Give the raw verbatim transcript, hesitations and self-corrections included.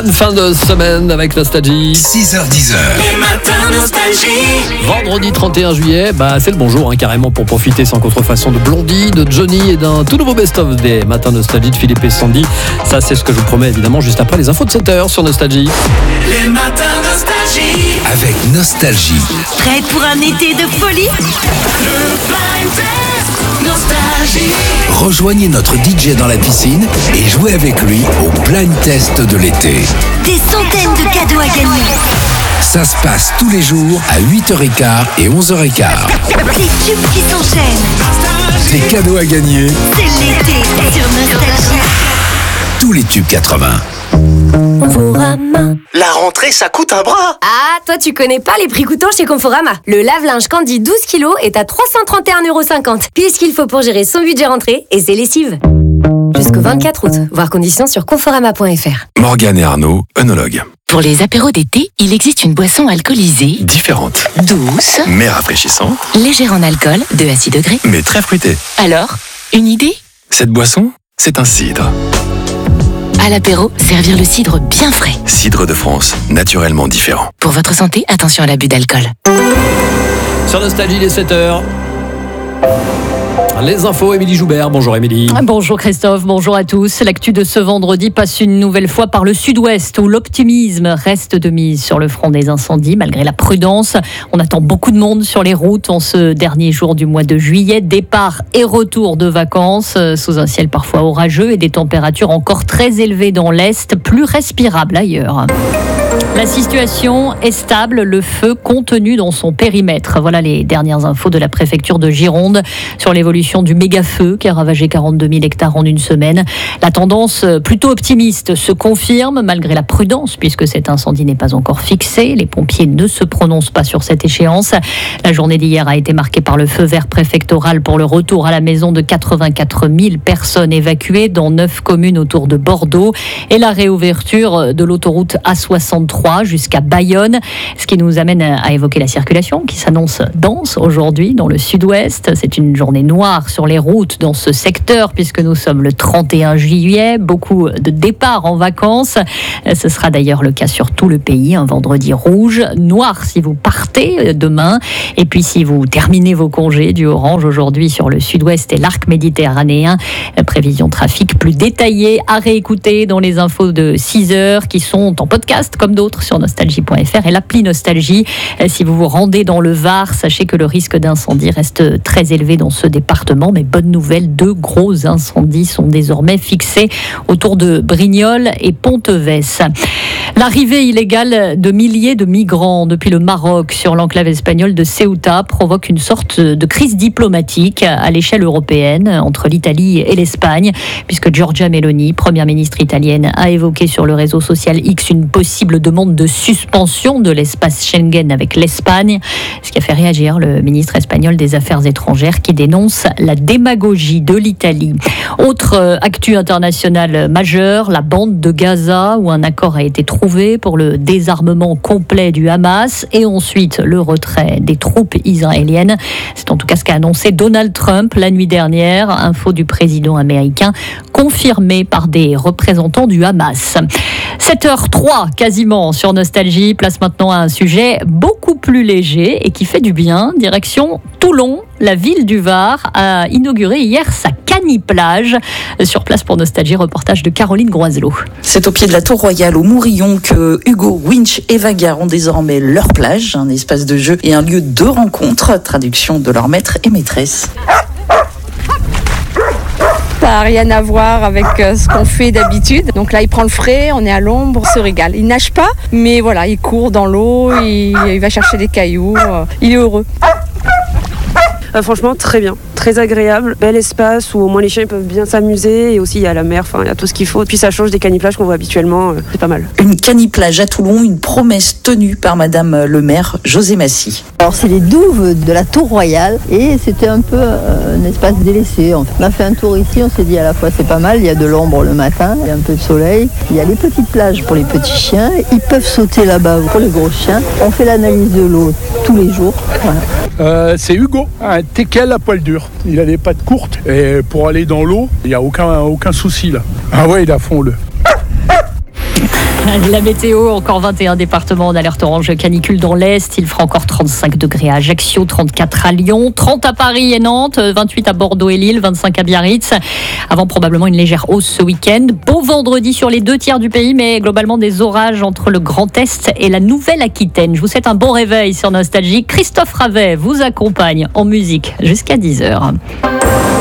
Bonne fin de semaine avec Nostalgie. six heures dix. Les matins Nostalgie. Vendredi trente et un juillet, bah c'est le bonjour hein, carrément pour profiter sans contrefaçon de Blondie, de Johnny et d'un tout nouveau best-of des matins Nostalgie de Philippe et Sandy. Ça c'est ce que je vous promets évidemment juste après les infos de sept heures sur Nostalgie. Les matins Nostalgie. Avec Nostalgie. Prêt pour un été de folie? Le blind test Nostalgie. Rejoignez notre D J dans la piscine et jouez avec lui au blind test de l'été. Des centaines de cadeaux à gagner. Ça se passe tous les jours à huit heures quinze et onze heures quinze. Des tubes qui s'enchaînent. Des cadeaux à gagner, C'est l'été sur Nostalgie. tous les tubes quatre-vingts. Conforama. La rentrée, ça coûte un bras. Ah, toi tu connais pas les prix coûtants chez Conforama. Le lave-linge Candy douze kilos est à trois cent trente et un euros cinquante. Puis ce qu'il faut pour gérer son budget rentrée et ses lessives. Jusqu'au vingt-quatre août. Voir conditions sur conforama point f r. Morgane et Arnaud, œnologues. Pour les apéros d'été, il existe une boisson alcoolisée, Différente, douce, mais rafraîchissante, légère en alcool, de à six degrés. mais très fruitée. Alors, une idée? Cette boisson, c'est un cidre. À l'apéro, servir le cidre bien frais. Cidre de France, naturellement différent. Pour votre santé, attention à l'abus d'alcool. Sur Nostalgie, les sept heures. Les infos, Émilie Joubert. Bonjour Émilie. Bonjour Christophe, bonjour à tous. L'actu de ce vendredi passe une nouvelle fois par le sud-ouest où l'optimisme reste de mise sur le front des incendies malgré la prudence. On attend beaucoup de monde sur les routes en ce dernier jour du mois de juillet. Départ et retour de vacances sous un ciel parfois orageux et des températures encore très élevées dans l'est, plus respirables ailleurs. La situation est stable, le feu contenu dans son périmètre. Voilà les dernières infos de la préfecture de Gironde sur l'évolution du méga-feu qui a ravagé quarante-deux mille hectares en une semaine. La tendance plutôt optimiste se confirme malgré la prudence puisque cet incendie n'est pas encore fixé. Les pompiers ne se prononcent pas sur cette échéance. La journée d'hier a été marquée par le feu vert préfectoral pour le retour à la maison de quatre-vingt-quatre mille personnes évacuées dans neuf communes autour de Bordeaux et la réouverture de l'autoroute A soixante-trois jusqu'à Bayonne, ce qui nous amène à évoquer la circulation qui s'annonce dense aujourd'hui dans le sud-ouest. C'est une journée noire sur les routes dans ce secteur puisque nous sommes le trente et un juillet, beaucoup de départs en vacances. Ce sera d'ailleurs le cas sur tout le pays, un vendredi rouge, noir si vous partez demain et puis si vous terminez vos congés, du orange aujourd'hui sur le sud-ouest et l'arc méditerranéen. Prévision trafic plus détaillée à réécouter dans les infos de six heures qui sont en podcast comme d'autres sur nostalgie point f r et l'appli Nostalgie. Si vous vous rendez dans le Var, sachez que le risque d'incendie reste très élevé dans ce département, mais bonne nouvelle, deux gros incendies sont désormais fixés autour de Brignoles et Ponteves. L'arrivée illégale de milliers de migrants depuis le Maroc sur l'enclave espagnole de Ceuta provoque une sorte de crise diplomatique à l'échelle européenne entre l'Italie et l'Espagne, puisque Giorgia Meloni, première ministre italienne, a évoqué sur le réseau social X une possible demande de suspension de l'espace Schengen avec l'Espagne, ce qui a fait réagir le ministre espagnol des Affaires étrangères qui dénonce la démagogie de l'Italie. Autre actu internationale majeure, la bande de Gaza où un accord a été trouvé pour le désarmement complet du Hamas et ensuite le retrait des troupes israéliennes. C'est en tout cas ce qu'a annoncé Donald Trump la nuit dernière, info du président américain confirmée par des représentants du Hamas. sept heures trois quasiment sur Nostalgie, place maintenant à un sujet beaucoup plus léger et qui fait du bien. Direction Toulon, la ville du Var a inauguré hier sa cani-plage. Sur place pour Nostalgie, reportage de Caroline Groiselot. C'est au pied de la Tour Royale au Mourillon que Hugo, Winch et Vagar ont désormais leur plage, un espace de jeu et un lieu de rencontre, traduction de leurs maîtres et maîtresses. Ça n'a rien à voir avec ce qu'on fait d'habitude. Donc là, il prend le frais, on est à l'ombre, on se régale. Il nage pas, mais voilà, il court dans l'eau, il, il va chercher des cailloux, il est heureux. Euh, franchement, très bien, très agréable, bel espace où au moins les chiens ils peuvent bien s'amuser et aussi il y a la mer, enfin il y a tout ce qu'il faut. Puis ça change des caniplages qu'on voit habituellement, euh, c'est pas mal. Une caniplage à Toulon, une promesse tenue par Madame le maire José Massy. Alors c'est les douves de la Tour Royale et c'était un peu euh, un espace délaissé. On a fait un tour ici, on s'est dit à la fois c'est pas mal, il y a de l'ombre le matin, il y a un peu de soleil, il y a les petites plages pour les petits chiens, ils peuvent sauter là-bas pour les gros chiens. On fait l'analyse de l'eau tous les jours. Voilà. Euh, c'est Hugo, un teckel à poil dur. Il a les pattes courtes et pour aller dans l'eau, il n'y a aucun, aucun souci là. Ah ouais, il a fond le. La météo, encore vingt et un départements en alerte orange canicule dans l'Est. Il fera encore trente-cinq degrés à Ajaccio, trente-quatre à Lyon, trente à Paris et Nantes, vingt-huit à Bordeaux et Lille, vingt-cinq à Biarritz. Avant probablement une légère hausse ce week-end. Beau vendredi sur les deux tiers du pays, mais globalement des orages entre le Grand Est et la Nouvelle-Aquitaine. Je vous souhaite un bon réveil sur Nostalgie. Christophe Ravet vous accompagne en musique jusqu'à dix heures.